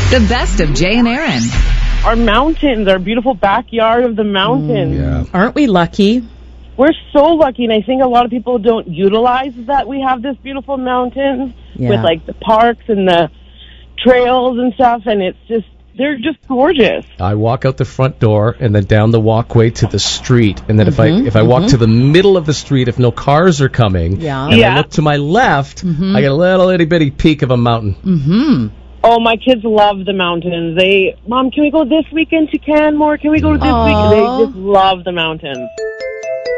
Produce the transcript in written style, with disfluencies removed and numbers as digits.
The best of Jay and Aaron. Our mountains, our beautiful backyard of the mountains. Yeah. Aren't we lucky? We're so lucky, and I think a lot of people don't utilize that we have this beautiful mountains with, like, the parks and the trails and stuff, and they're just gorgeous. I walk out the front door and then down the walkway to the street, and then if I walk to the middle of the street, if no cars are coming, and I look to my left, I get a little itty bitty peak of a mountain. Oh, my kids love the mountains. Mom, can we go this weekend to Canmore? Can we go this weekend? They just love the mountains.